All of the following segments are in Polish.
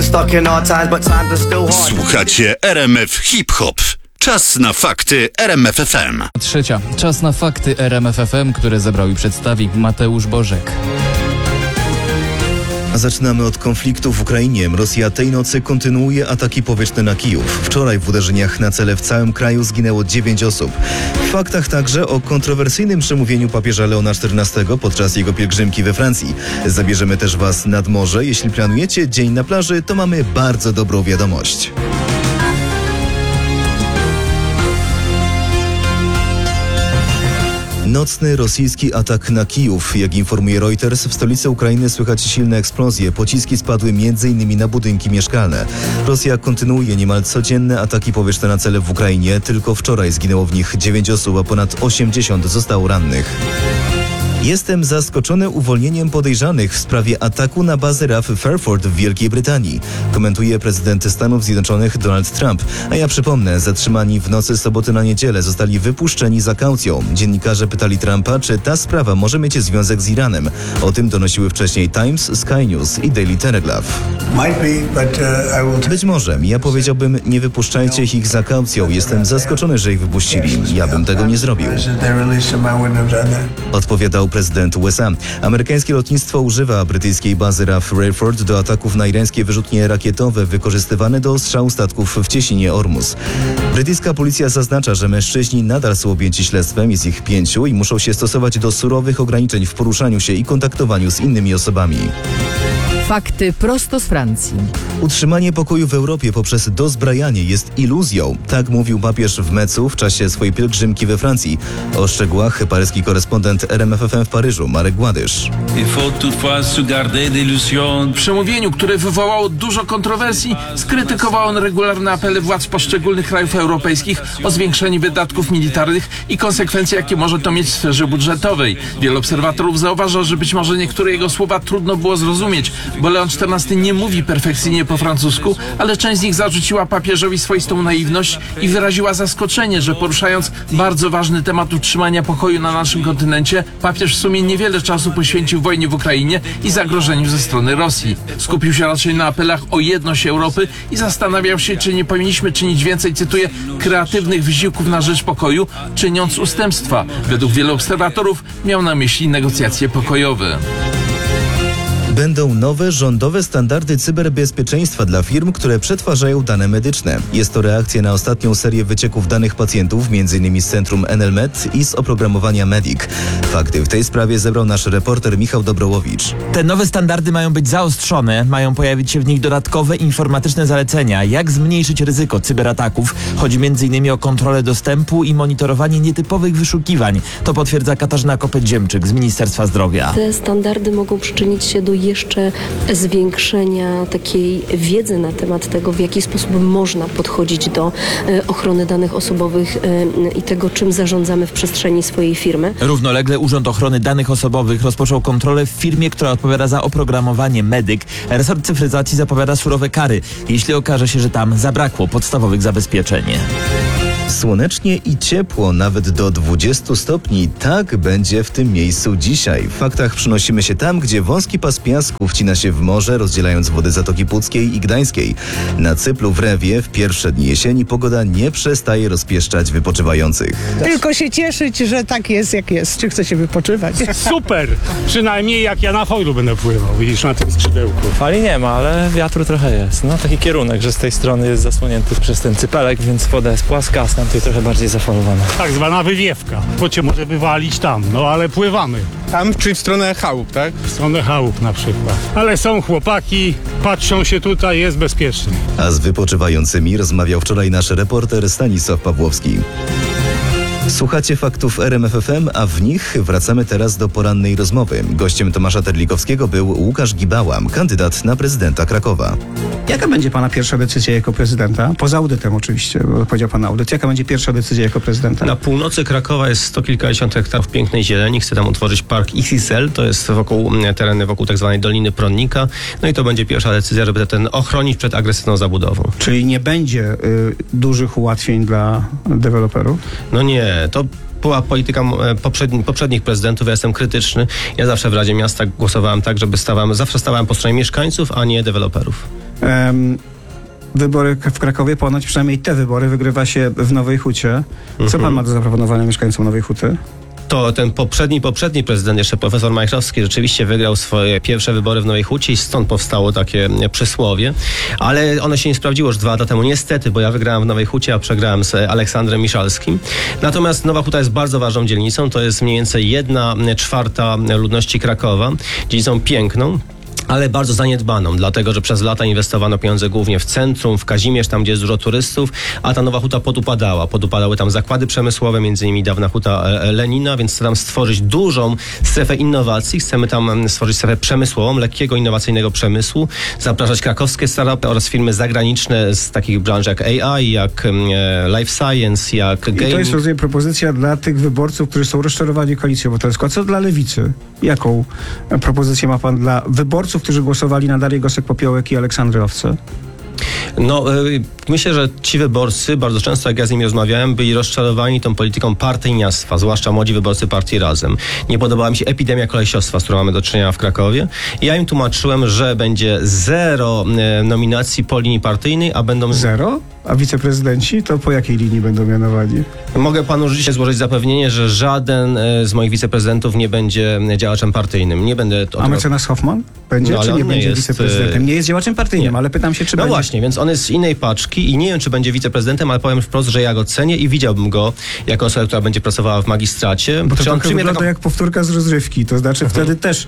been stuck in hard times, but times are still hard. Słuchacie RMF Hip Hop. Czas na fakty RMF FM. Trzecia. Czas na fakty RMF FM, które zebrał i przedstawi Mateusz Bożek. Zaczynamy od konfliktu w Ukrainie. Rosja tej nocy kontynuuje ataki powietrzne na Kijów. Wczoraj w uderzeniach na cele w całym kraju zginęło 9 osób. W faktach także o kontrowersyjnym przemówieniu papieża Leona XIV podczas jego pielgrzymki we Francji. Zabierzemy też Was nad morze. Jeśli planujecie dzień na plaży, to mamy bardzo dobrą wiadomość. Nocny rosyjski atak na Kijów. Jak informuje Reuters, w stolicy Ukrainy słychać silne eksplozje. Pociski spadły m.in. na budynki mieszkalne. Rosja kontynuuje niemal codzienne ataki powietrzne na cele w Ukrainie. Tylko wczoraj zginęło w nich 9 osób, a ponad 80 zostało rannych. Jestem zaskoczony uwolnieniem podejrzanych w sprawie ataku na bazę RAF w Fairford w Wielkiej Brytanii, komentuje prezydent Stanów Zjednoczonych Donald Trump. A ja przypomnę, zatrzymani w nocy soboty na niedzielę zostali wypuszczeni za kaucją. Dziennikarze pytali Trumpa, czy ta sprawa może mieć związek z Iranem. O tym donosiły wcześniej Times, Sky News i Daily Telegraph. Być może. Ja powiedziałbym, nie wypuszczajcie ich za kaucją. Jestem zaskoczony, że ich wypuścili. Ja bym tego nie zrobił. Odpowiadał prezydent USA. Amerykańskie lotnictwo używa brytyjskiej bazy RAF Fairford do ataków na irańskie wyrzutnie rakietowe wykorzystywane do ostrzału statków w cieśninie Ormus. Brytyjska policja zaznacza, że mężczyźni nadal są objęci śledztwem, jest ich 5 i muszą się stosować do surowych ograniczeń w poruszaniu się i kontaktowaniu z innymi osobami. Fakty prosto z Francji. Utrzymanie pokoju w Europie poprzez dozbrajanie jest iluzją. Tak mówił papież w Metzu w czasie swojej pielgrzymki we Francji. O szczegółach paryski korespondent RMF FM w Paryżu, Marek Gładysz. W przemówieniu, które wywołało dużo kontrowersji, skrytykował on regularne apele władz poszczególnych krajów europejskich o zwiększenie wydatków militarnych i konsekwencje, jakie może to mieć w sferze budżetowej. Wielu obserwatorów zauważa, że być może niektóre jego słowa trudno było zrozumieć, bo Leon XIV nie mówi perfekcyjnie po francusku, ale część z nich zarzuciła papieżowi swoistą naiwność i wyraziła zaskoczenie, że poruszając bardzo ważny temat utrzymania pokoju na naszym kontynencie, papież w sumie niewiele czasu poświęcił wojnie w Ukrainie i zagrożeniu ze strony Rosji. Skupił się raczej na apelach o jedność Europy i zastanawiał się, czy nie powinniśmy czynić więcej, cytuję, kreatywnych wysiłków na rzecz pokoju, czyniąc ustępstwa. Według wielu obserwatorów miał na myśli negocjacje pokojowe. Będą nowe rządowe standardy cyberbezpieczeństwa dla firm, które przetwarzają dane medyczne. Jest to reakcja na ostatnią serię wycieków danych pacjentów, m.in. z centrum NLMed i z oprogramowania Medic. Fakty w tej sprawie zebrał nasz reporter Michał Dobrołowicz. Te nowe standardy mają być zaostrzone, mają pojawić się w nich dodatkowe informatyczne zalecenia, jak zmniejszyć ryzyko cyberataków. Chodzi m.in. o kontrolę dostępu i monitorowanie nietypowych wyszukiwań. To potwierdza Katarzyna Kopeć-Dziemczyk z Ministerstwa Zdrowia. Te standardy mogą przyczynić się do jeszcze zwiększenia takiej wiedzy na temat tego, w jaki sposób można podchodzić do ochrony danych osobowych i tego, czym zarządzamy w przestrzeni swojej firmy. Równolegle Urząd Ochrony Danych Osobowych rozpoczął kontrolę w firmie, która odpowiada za oprogramowanie Medic. Resort cyfryzacji zapowiada surowe kary, jeśli okaże się, że tam zabrakło podstawowych zabezpieczeń. Słonecznie i ciepło, nawet do 20 stopni. Tak będzie w tym miejscu dzisiaj. W faktach przenosimy się tam, gdzie wąski pas piasku wcina się w morze, rozdzielając wody Zatoki Puckiej i Gdańskiej. Na Cyplu w Rewie w pierwsze dni jesieni pogoda nie przestaje rozpieszczać wypoczywających. Tylko się cieszyć, że tak jest, jak jest. Czy chcecie wypoczywać? Super! Przynajmniej jak ja na foilu będę pływał, widzisz, na tym skrzydełku. Fali nie ma, ale wiatru trochę jest. No taki kierunek, że z tej strony jest zasłonięty przez ten cypelek, więc woda jest płaska, a tutaj trochę bardziej zafalowana. Tak zwana wywiewka, bo cię może wywalić tam, no ale pływamy. Tam czy w stronę chałup, tak? W stronę chałup na przykład. Ale są chłopaki, patrzą się tutaj, jest bezpiecznie. A z wypoczywającymi rozmawiał wczoraj nasz reporter Stanisław Pawłowski. Słuchacie faktów RMF FM, a w nich wracamy teraz do porannej rozmowy. Gościem Tomasza Terlikowskiego był Łukasz Gibała, kandydat na prezydenta Krakowa. Jaka będzie pana pierwsza decyzja jako prezydenta? Poza audytem oczywiście, bo powiedział pan audyt. Jaka będzie pierwsza decyzja jako prezydenta? Na północy Krakowa jest 100 kilkadziesiąt hektarów pięknej zieleni. Chcę tam utworzyć park XXL. To jest tereny wokół tak zwanej Doliny Pronnika. No i to będzie pierwsza decyzja, żeby ten ochronić przed agresywną zabudową. Czyli nie będzie dużych ułatwień dla deweloperów? No nie, to była polityka poprzednich prezydentów. Ja jestem krytyczny. Ja zawsze w Radzie Miasta głosowałem tak, zawsze stawałem po stronie mieszkańców, a nie deweloperów. Wybory w Krakowie, ponoć przynajmniej te wybory wygrywa się w Nowej Hucie. Co pan ma do zaproponowania mieszkańcom Nowej Huty? To ten poprzedni prezydent, jeszcze profesor Majchrowski, rzeczywiście wygrał swoje pierwsze wybory w Nowej Hucie i stąd powstało takie przysłowie. Ale ono się nie sprawdziło już 2 lata temu, niestety, bo ja wygrałem w Nowej Hucie, a przegrałem z Aleksandrem Miszalskim. Natomiast Nowa Huta jest bardzo ważną dzielnicą, to jest mniej więcej 1/4 ludności Krakowa, dzielnicą piękną, ale bardzo zaniedbaną, dlatego że przez lata inwestowano pieniądze głównie w centrum, w Kazimierz, tam gdzie jest dużo turystów, a ta Nowa Huta podupadała. Podupadały tam zakłady przemysłowe, między innymi dawna Huta Lenina, więc chcemy tam stworzyć dużą strefę innowacji, chcemy tam stworzyć strefę przemysłową, lekkiego, innowacyjnego przemysłu, zapraszać krakowskie startupy oraz firmy zagraniczne z takich branż jak AI, jak life science, jak gaming. I to jest rozumiem propozycja dla tych wyborców, którzy są rozczarowani koalicją obywatelską. A co dla Lewicy? Jaką propozycję ma pan dla wyborców, którzy głosowali na Darię Gosek-Popiołek i Aleksandrę Owce? No, myślę, że ci wyborcy, bardzo często jak ja z nimi rozmawiałem, byli rozczarowani tą polityką partyjniactwa, zwłaszcza młodzi wyborcy partii Razem. Nie podobała mi się epidemia kolesiostwa, z którą mamy do czynienia w Krakowie. I ja im tłumaczyłem, że będzie 0 nominacji po linii partyjnej, a będą... 0? A wiceprezydenci to po jakiej linii będą mianowani? Mogę panu dzisiaj złożyć zapewnienie, że żaden z moich wiceprezydentów nie będzie działaczem partyjnym. Nie będę... A mecenas Hoffman będzie, czy nie będzie wiceprezydentem? Nie jest działaczem partyjnym, ale pytam się, czy będzie... No właśnie, więc on jest z innej paczki i nie wiem, czy będzie wiceprezydentem, ale powiem wprost, że ja go cenię i widziałbym go jako osobę, która będzie pracowała w magistracie. Bo to on trochę wygląda jak powtórka z rozrywki. To znaczy wtedy też,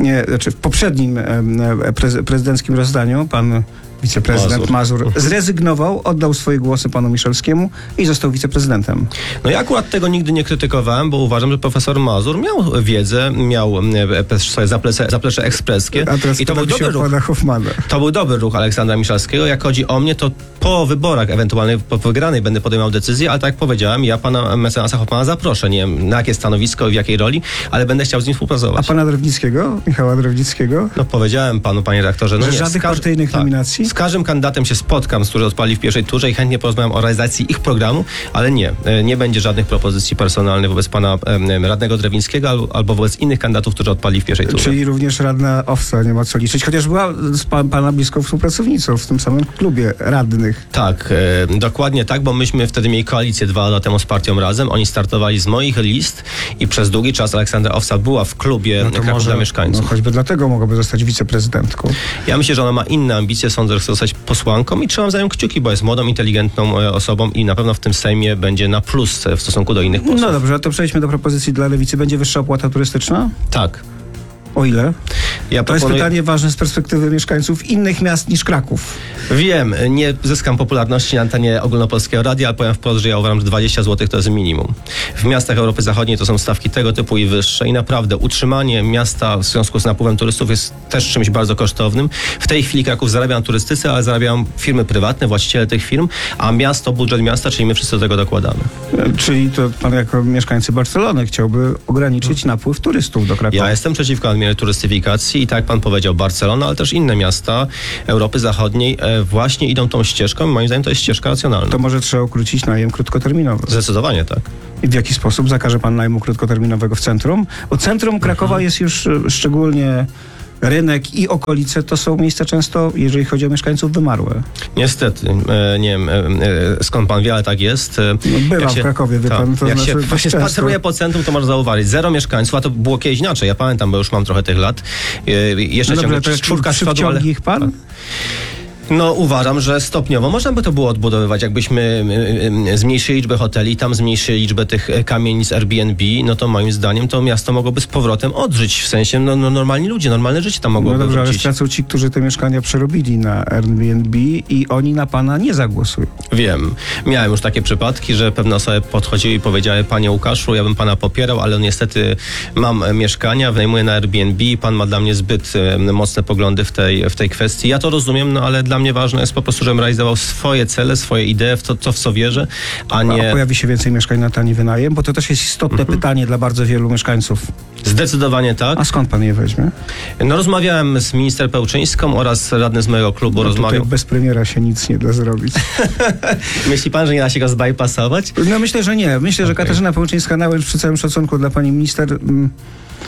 w poprzednim prezydenckim rozdaniu pan wiceprezydent Mazur zrezygnował, oddał swoje głosy panu Miszalskiemu i został wiceprezydentem. No ja akurat tego nigdy nie krytykowałem, bo uważam, że profesor Mazur miał wiedzę, miał swoje zaplecze ekspreskie. A teraz i to był dobry ruch. Hoffmana. To był dobry ruch Aleksandra Miszalskiego. Jak chodzi o mnie, to po wyborach ewentualnie po wygranej będę podejmował decyzję, ale tak jak powiedziałem, ja pana mecenasa Hoffmana zaproszę. Nie wiem na jakie stanowisko i w jakiej roli, ale będę chciał z nim współpracować. A pana Drewnickiego? Michała Drewnickiego? No powiedziałem panu, panie redaktorze, no że nie. Żadnych partyjnych nominacji? Z każdym kandydatem się spotkam, z którzy odpali w pierwszej turze i chętnie porozmawiam o realizacji ich programu, ale nie będzie żadnych propozycji personalnych wobec pana radnego Drewińskiego albo wobec innych kandydatów, którzy odpali w pierwszej turze. Czyli również radna Owca nie ma co liczyć, chociaż była z pana bliską współpracownicą w tym samym klubie radnych. Tak, dokładnie tak, bo myśmy wtedy mieli koalicję 2 lata temu z partią Razem. Oni startowali z moich list i przez długi czas Aleksandra Owca była w klubie Kraków dla mieszkańców. No choćby dlatego mogłaby zostać wiceprezydentką. Ja myślę, że ona ma inne ambicje, sądzę, że chce zostać posłanką i trzymam za nią kciuki, bo jest młodą, inteligentną osobą i na pewno w tym Sejmie będzie na plus w stosunku do innych posłów. No dobrze, a to przejdźmy do propozycji dla Lewicy. Będzie wyższa opłata turystyczna? Tak. O ile? Ja to jest pytanie ważne z perspektywy mieszkańców innych miast niż Kraków. Wiem, nie zyskam popularności na antenie ogólnopolskiego radia, ale powiem wprost, że ja uważam, że 20 zł to jest minimum. W miastach Europy Zachodniej to są stawki tego typu i wyższe i naprawdę utrzymanie miasta w związku z napływem turystów jest też czymś bardzo kosztownym. W tej chwili Kraków zarabia na turystyce, ale zarabiają firmy prywatne, właściciele tych firm, a miasto, budżet miasta, czyli my wszyscy do tego dokładamy. Czyli to pan jako mieszkańcy Barcelony chciałby ograniczyć napływ turystów do Krakowa? Ja jestem przeciwko nadmiernej turystyfikacji i tak jak pan powiedział, Barcelona, ale też inne miasta Europy Zachodniej właśnie idą tą ścieżką i moim zdaniem to jest ścieżka racjonalna. To może trzeba ukrócić najem krótkoterminowy. Zdecydowanie tak. I w jaki sposób zakaże pan najmu krótkoterminowego w centrum? Bo centrum Krakowa jest już szczególnie rynek i okolice to są miejsca często, jeżeli chodzi o mieszkańców, wymarłe. Niestety. Nie wiem, skąd pan wie, ale tak jest. No, bywam w Krakowie, wie pan. To jak znaczy, się spaceruje po centrum, to można zauważyć. 0 mieszkańców, a to było kiedyś inaczej. Ja pamiętam, bo już mam trochę tych lat. Jeszcze no ciągle czwórka przodu, ale... ich pan? No uważam, że stopniowo można by to było odbudowywać. Jakbyśmy zmniejszyli liczbę hoteli, tam zmniejszyli liczbę tych kamienic Airbnb, no to moim zdaniem to miasto mogłoby z powrotem odżyć. W sensie normalni ludzie, normalne życie tam mogłoby wrócić. No dobrze, wrócić. ale stracą ci, którzy te mieszkania przerobili na Airbnb i oni na pana nie zagłosują. Wiem. Miałem już takie przypadki, że pewne osoby podchodziły i powiedziały: panie Łukaszu, ja bym pana popierał, ale niestety mam mieszkania, wynajmuję na Airbnb, pan ma dla mnie zbyt mocne poglądy w tej kwestii. Ja to rozumiem, no ale dla mnie ważne jest po prostu, żebym realizował swoje cele, swoje idee, w co wierzę, a nie... A pojawi się więcej mieszkań na tani wynajem? Bo to też jest istotne pytanie dla bardzo wielu mieszkańców. Zdecydowanie tak. A skąd pan je weźmie? No rozmawiałem z minister Pełczyńską oraz radny z mojego klubu rozmawiał. Bez premiera się nic nie da zrobić. Myśli pan, że nie da się go zbypassować? No myślę, że nie. Myślę, że Katarzyna Pełczyńska, nawet przy całym szacunku dla pani minister...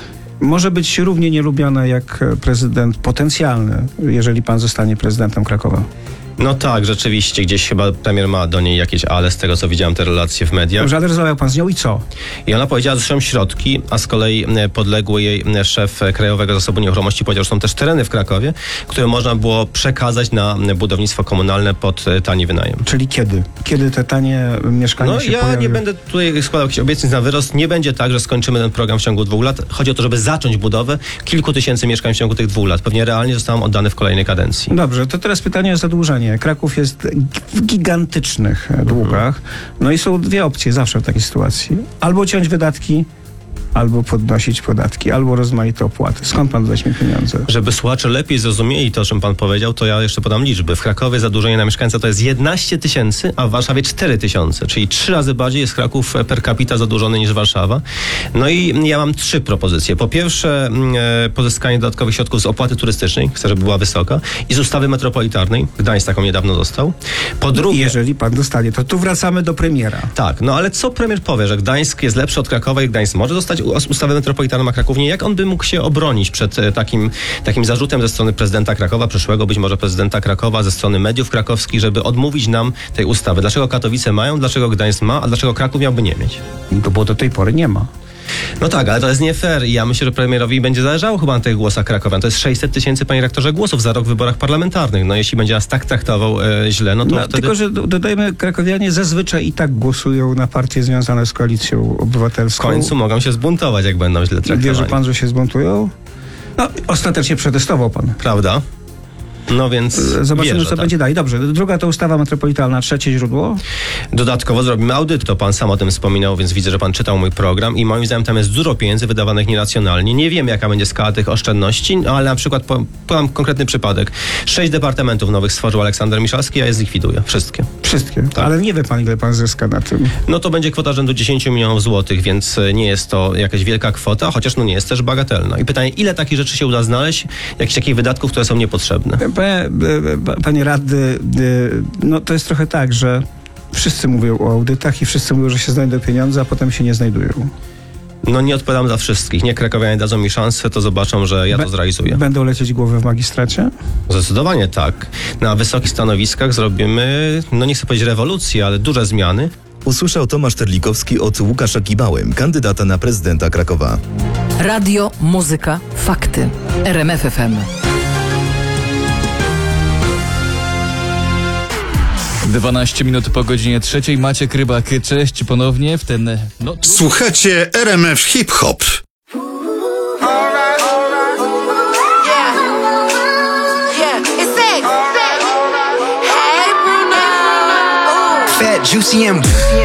może być równie nielubiane jak prezydent potencjalny, jeżeli pan zostanie prezydentem Krakowa. No tak, rzeczywiście, gdzieś chyba premier ma do niej jakieś ale, z tego co widziałem te relacje w mediach. Dobrze, ale rozmawiał pan z nią i co? I ona powiedziała, że są środki, a z kolei podległy jej szef Krajowego Zasobu Nieruchomości powiedział, że są też tereny w Krakowie, które można było przekazać na budownictwo komunalne pod tani wynajem. Czyli kiedy? Kiedy te tanie mieszkania się pojawią? Nie będę tutaj składał jakichś obietnic na wyrost. Nie będzie tak, że skończymy ten program w ciągu 2 lat. Chodzi o to, żeby zacząć budowę kilku tysięcy mieszkań w ciągu tych 2 lat. Pewnie realnie zostaną oddane w kolejnej kadencji. Dobrze, to teraz pytanie o zadłużenie. Kraków jest w gigantycznych długach. No i są dwie opcje zawsze w takiej sytuacji. Albo ciąć wydatki, albo podnosić podatki, albo rozmaite opłaty. Skąd pan weźmie pieniądze? Żeby słuchacze lepiej zrozumieli to, o czym pan powiedział, to ja jeszcze podam liczby. W Krakowie zadłużenie na mieszkańca to jest 11 tysięcy, a w Warszawie 4 tysiące, czyli 3 razy bardziej jest Kraków per capita zadłużony niż Warszawa. No i ja mam 3 propozycje. Po pierwsze, pozyskanie dodatkowych środków z opłaty turystycznej, chcę, żeby była wysoka, i z ustawy metropolitarnej. Gdańsk taką niedawno dostał. Po drugie... Jeżeli pan dostanie, to tu wracamy do premiera. Tak, no ale co premier powie, że Gdańsk jest lepszy od Krakowa i Gdańsk może dostać ustawę metropolitarną, a Kraków nie? Jak on by mógł się obronić przed takim zarzutem ze strony prezydenta Krakowa, przyszłego być może prezydenta Krakowa, ze strony mediów krakowskich, żeby odmówić nam tej ustawy? Dlaczego Katowice mają, dlaczego Gdańsk ma, a dlaczego Kraków miałby nie mieć? No bo do tej pory nie ma. No tak, ale to jest nie fair i ja myślę, że premierowi będzie zależało chyba na tych głosach krakowian. To jest 600 tysięcy, panie rektorze, głosów za rok w wyborach parlamentarnych. No jeśli będzie nas tak traktował źle, no to wtedy... Tylko, że dodajmy, krakowianie zazwyczaj i tak głosują na partie związane z Koalicją Obywatelską. W końcu mogą się zbuntować, jak będą źle traktowani. Wierzy pan, że się zbuntują? No, ostatecznie przetestował pan. Prawda? No więc zobaczymy, co będzie dalej. Dobrze, druga to ustawa metropolitalna, trzecie źródło. Dodatkowo zrobimy audyt, to pan sam o tym wspominał, więc widzę, że pan czytał mój program i moim zdaniem tam jest dużo pieniędzy wydawanych nieracjonalnie. Nie wiem, jaka będzie skala tych oszczędności, ale na przykład podam konkretny przypadek. 6 departamentów nowych stworzył Aleksander Miszalski, a je zlikwiduję. Wszystkie. Wszystkie? Tak. Ale nie wie pan, ile pan zyska na tym. No to będzie kwota rzędu 10 milionów złotych, więc nie jest to jakaś wielka kwota, chociaż nie jest też bagatelna. I pytanie, ile takich rzeczy się uda znaleźć, jakichś takich wydatków, które są niepotrzebne? Panie radny, no to jest trochę tak, że wszyscy mówią o audytach i wszyscy mówią, że się znajdą pieniądze, a potem się nie znajdują. No nie odpowiadam za wszystkich. Nie krakowianie dadzą mi szansę, to zobaczą, że ja to zrealizuję. Będą lecieć głowy w magistracie? Zdecydowanie tak. Na wysokich stanowiskach zrobimy, no nie chcę powiedzieć rewolucję, ale duże zmiany. Usłyszał Tomasz Terlikowski od Łukasza Kibały, kandydata na prezydenta Krakowa. Radio, muzyka, fakty. RMF FM. 12 minut po godzinie 3. Maciek Rybak, cześć ponownie w ten... Słuchacie RMF Hip Hop. Fat, juicy, and